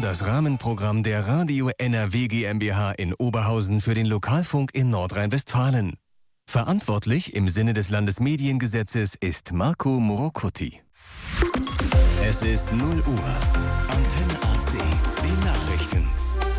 das Rahmenprogramm der Radio NRW GmbH in Oberhausen für den Lokalfunk in Nordrhein-Westfalen. Verantwortlich im Sinne des Landesmediengesetzes ist Marco Morocuti. Es ist 0 Uhr. Antenne AC, die Nachrichten.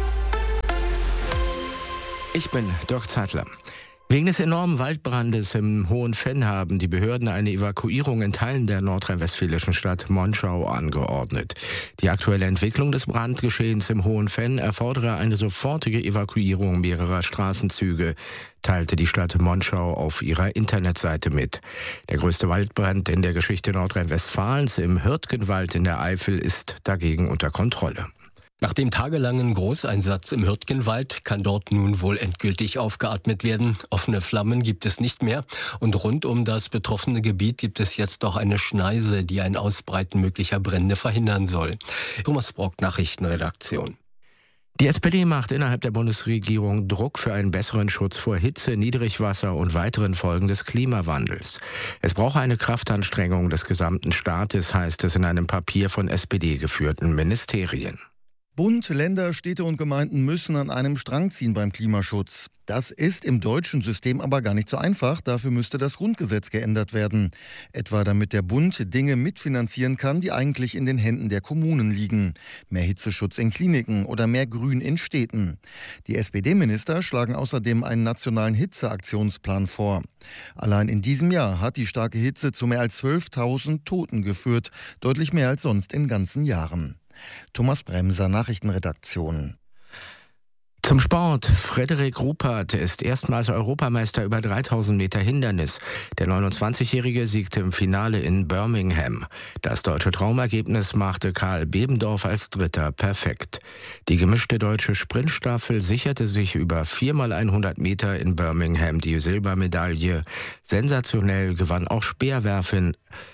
Ich bin Dirk Zeitler. Wegen des enormen Waldbrandes im Hohen Venn haben die Behörden eine Evakuierung in Teilen der nordrhein-westfälischen Stadt Monschau angeordnet. Die aktuelle Entwicklung des Brandgeschehens im Hohen Venn erfordere eine sofortige Evakuierung mehrerer Straßenzüge, teilte die Stadt Monschau auf ihrer Internetseite mit. Der größte Waldbrand in der Geschichte Nordrhein-Westfalens im Hürtgenwald in der Eifel ist dagegen unter Kontrolle. Nach dem tagelangen Großeinsatz im Hürtgenwald kann dort nun wohl endgültig aufgeatmet werden. Offene Flammen gibt es nicht mehr und rund um das betroffene Gebiet gibt es jetzt auch eine Schneise, die ein Ausbreiten möglicher Brände verhindern soll. Thomas Brock, Nachrichtenredaktion. Die SPD macht innerhalb der Bundesregierung Druck für einen besseren Schutz vor Hitze, Niedrigwasser und weiteren Folgen des Klimawandels. Es brauche eine Kraftanstrengung des gesamten Staates, heißt es in einem Papier von SPD-geführten Ministerien. Bund, Länder, Städte und Gemeinden müssen an einem Strang ziehen beim Klimaschutz. Das ist im deutschen System aber gar nicht so einfach. Dafür müsste das Grundgesetz geändert werden. Etwa damit der Bund Dinge mitfinanzieren kann, die eigentlich in den Händen der Kommunen liegen. Mehr Hitzeschutz in Kliniken oder mehr Grün in Städten. Die SPD-Minister schlagen außerdem einen nationalen Hitzeaktionsplan vor. Allein in diesem Jahr hat die starke Hitze zu mehr als 12.000 Toten geführt. Deutlich mehr als sonst in ganzen Jahren. Thomas Bremser, Nachrichtenredaktion. Zum Sport. Frederik Ruppert ist erstmals Europameister über 3000 Meter Hindernis. Der 29-Jährige siegte im Finale in Birmingham. Das deutsche Traumergebnis machte Karl Bebendorf als Dritter perfekt. Die gemischte deutsche Sprintstaffel sicherte sich über 4x100 Meter in Birmingham die Silbermedaille. Sensationell gewann auch Speerwerferin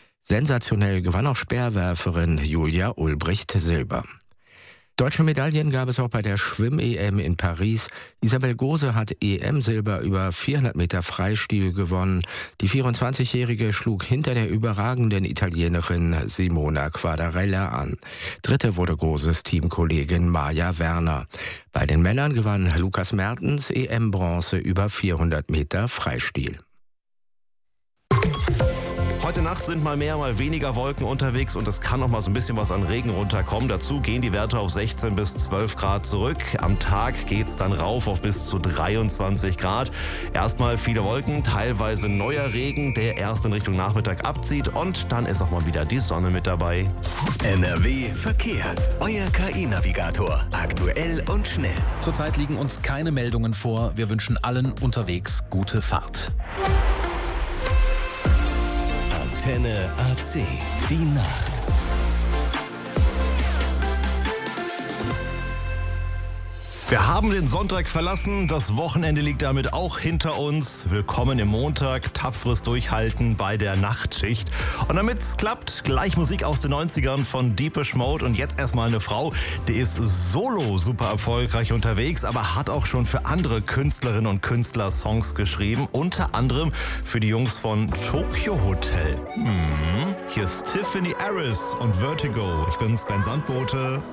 Julia Ulbricht Silber. Deutsche Medaillen gab es auch bei der Schwimm-EM in Paris. Isabel Gose hat EM-Silber über 400 Meter Freistil gewonnen. Die 24-Jährige schlug hinter der überragenden Italienerin Simona Quadarella an. Dritte wurde Goses Teamkollegin Maja Werner. Bei den Männern gewann Lukas Mertens EM-Bronze über 400 Meter Freistil. Heute Nacht sind mal mehr, mal weniger Wolken unterwegs und es kann noch mal so ein bisschen was an Regen runterkommen. Dazu gehen die Werte auf 16 bis 12 Grad zurück. Am Tag geht's dann rauf auf bis zu 23 Grad. Erstmal viele Wolken, teilweise neuer Regen, der erst in Richtung Nachmittag abzieht und dann ist auch mal wieder die Sonne mit dabei. NRW Verkehr. Euer KI-Navigator. Aktuell und schnell. Zurzeit liegen uns keine Meldungen vor. Wir wünschen allen unterwegs gute Fahrt. Antenne AC, die Nacht. Wir haben den Sonntag verlassen, das Wochenende liegt damit auch hinter uns. Willkommen im Montag, tapferes Durchhalten bei der Nachtschicht. Und damit es klappt, gleich Musik aus den 90ern von Depeche Mode und jetzt erstmal eine Frau, die ist solo super erfolgreich unterwegs, aber hat auch schon für andere Künstlerinnen und Künstler Songs geschrieben, unter anderem für die Jungs von Tokyo Hotel. Hier ist Tiffany Harris und Vertigo. Ich bin's, dein Sandbote.